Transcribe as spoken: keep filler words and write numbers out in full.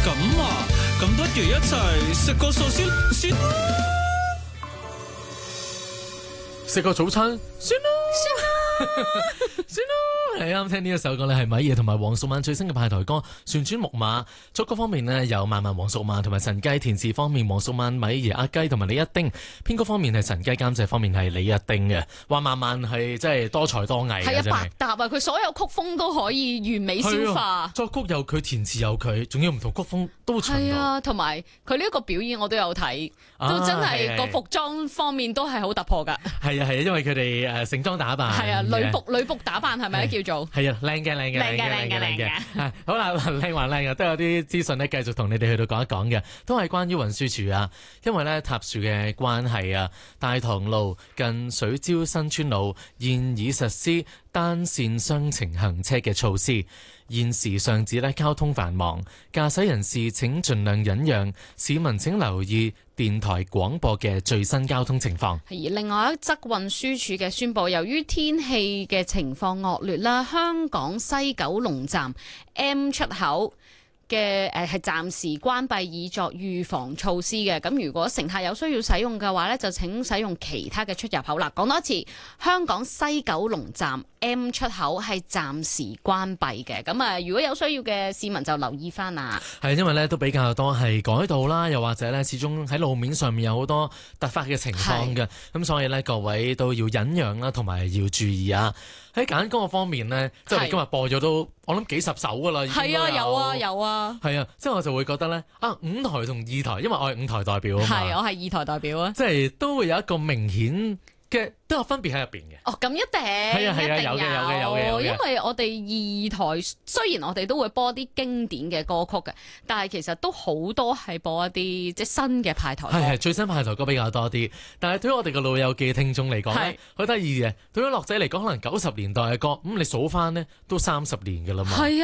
咁啊，咁不如一齊食個壽司先啦， 食個早餐先啦，先啦。係啱聽呢一首歌咧，係米爺同埋黃淑蔓最新嘅派台歌《旋轉木馬》。作曲方面呢，有萬萬黃淑蔓同埋陳雞，填詞方面黃淑蔓、米爺、阿雞同埋李一丁，編曲方面係陳雞，監製方面係李一丁嘅。話萬萬係真係多才多藝嘅， 係啊， 真係百搭啊！佢所有曲風都可以完美消化， 啊、作曲有佢，填詞有佢，仲要唔同曲風都唱到。 係啊，同埋佢呢一個表演我都有睇， 啊、 都真係個係服裝方面都係好突破㗎。 係啊係啊，因為佢哋誒盛裝打扮。 係啊，女僕女僕打扮係咪叫做？ 係啊，靚嘅靚嘅靚嘅靚嘅靚嘅。好啦，靚還靚嘅，都有啲資訊咧，繼續同你哋去到講一講嘅，都係關於運輸署啊。因為咧塌樹嘅關係啊，大棠路近水蕉新村路現已實施單線雙程行車嘅措施。現時上指咧交通繁忙，駕駛人士請盡量忍讓，市民請留意電台廣播嘅最新交通情況。 而另外一則運輸署嘅宣佈，由於天氣嘅情況惡劣啦，香港西九龍站 M 出口嘅誒係暫時關閉，以作預防措施嘅。咁如果乘客有需要使用嘅話呢，就請使用其他嘅出入口啦。講多一次，香港西九龍站 M 出口係暫時關閉嘅。咁啊，如果有需要嘅市民就留意翻啦。 係因為呢都比較多係改道啦，又或者呢始終喺路面上面有好多突發嘅情況嘅，咁所以呢，各位都要忍讓啦，同埋要注意啊。喺揀歌嘅方面呢，即係我哋今日播咗都我諗幾十首噶啦， 係啊，有啊，有啊。 係啊，即係我就會覺得咧，啊五台同二台，因為我係五台代表啊嘛， 係我係二台代表啊， 即係都會有一個明顯嘅都有分別喺入邊嘅。 哦，咁一定係啊係啊，有嘅有嘅有嘅有嘅。 因為我哋二台雖然我哋都會播啲經典嘅歌曲嘅，但係其實都好多係播一啲即係新嘅派台歌。 係係最新派台歌比較多啲，但係對於我哋嘅老友記聽眾嚟講咧，好得意嘅。對於樂仔嚟講，可能九十年代嘅歌，咁你數翻呢都三十年㗎啦嘛。 係啊。